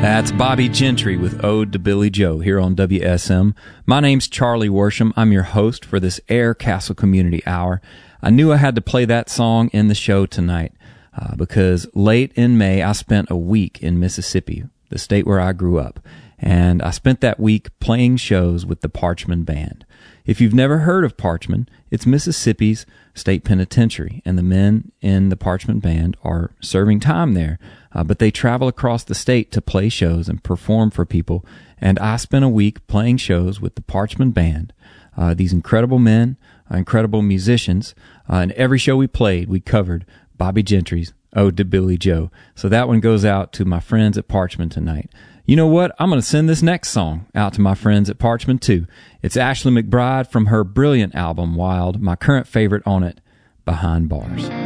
That's Bobby Gentry with Ode to Billy Joe here on WSM. My name's Charlie Worsham. I'm your host for this Air Castle Community Hour. I knew I had to play that song in the show tonight because late in May I spent a week in Mississippi, the state where I grew up, and I spent that week playing shows with the Parchman Band. If you've never heard of Parchman, it's Mississippi's state penitentiary, and the men in the Parchman Band are serving time there, but they travel across the state to play shows and perform for people, and I spent a week playing shows with the Parchman Band. These incredible men, incredible musicians, and every show we played, we covered Bobby Gentry's Ode to Billy Joe. So that one goes out to my friends at Parchman tonight. You know what? I'm going to send this next song out to my friends at Parchman too. It's Ashley McBryde from her brilliant album, Wild, my current favorite on it, Behind Bars.